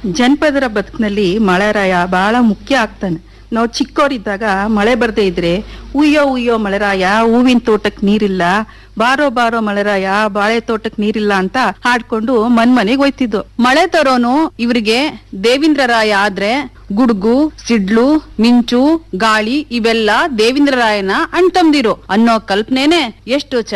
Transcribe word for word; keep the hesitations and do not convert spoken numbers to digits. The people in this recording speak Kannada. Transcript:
ಜನಪದರ ಬದುಕಿನಲ್ಲಿ ಮಳೆರಾಯ ಬಹಳ ಮುಖ್ಯ ಆಗ್ತಾನೆ. ನಾವು ಚಿಕ್ಕವರಿದ್ದಾಗ ಮಳೆ ಬರ್ದೇ ಇದ್ರೆ ಉಯ್ಯೋ ಉಯ್ಯೋ ಮಳೆರಾಯ ಹೂವಿನ ತೋಟಕ್ ನೀರಿಲ್ಲ, ಬಾರೋ ಬಾರೋ ಮಳೆರಾಯ ಬಾಳೆ ತೋಟಕ್ ನೀರಿಲ್ಲ ಅಂತ ಹಾಡ್ಕೊಂಡು ಮನ್ ಮನೆಗ್ ಹೋಯ್ತಿದ್ದು. ಮಳೆ ತರೋನು ಇವ್ರಿಗೆ ದೇವೇಂದ್ರರಾಯ ಆದ್ರೆ ಗುಡ್ಗು, ಸಿಡ್ಲು, ಮಿಂಚು, ಗಾಳಿ ಇವೆಲ್ಲ ದೇವೇಂದ್ರರಾಯನ ಅಣ್ತಂದಿರು ಅನ್ನೋ ಕಲ್ಪನೆನೆ ಎಷ್ಟು